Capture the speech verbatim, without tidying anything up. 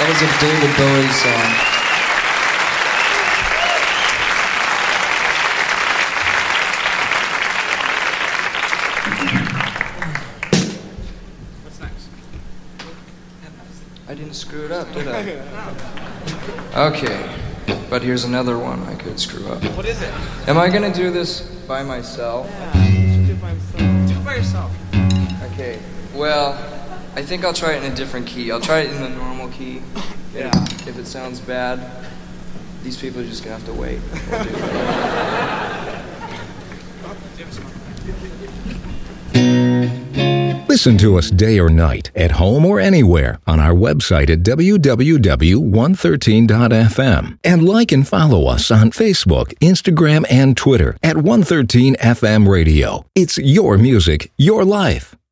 That was a David Bowie song. What's next? I didn't screw it up, did I? Okay, but here's another one I could screw up. What is it? Am I gonna do this by myself? Yeah, you should do it by yourself. Do it by yourself. Okay, well, I think I'll try it in a different key. I'll try it in the normal key. Yeah. If, if it sounds bad, these people are just gonna have to wait. We'll do it. Listen to us day or night, at home or anywhere, on our website at w w w dot one thirteen dot f m. And like and follow us on Facebook, Instagram, and Twitter at one thirteen F M Radio. It's your music, your life.